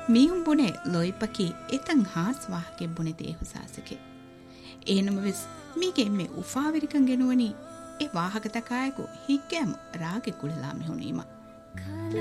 මීහුම් බුනේ ලොයිපකි එතන් හාස් වාහකෙ බුනේ දේහුසාසකේ එහෙනම වෙස් මීගේ මේ උෆාවිරිකන් ගෙනුවනි ඒ වාහක තකායකු හික්කෑම රාගෙ කුලලා මිහුණීම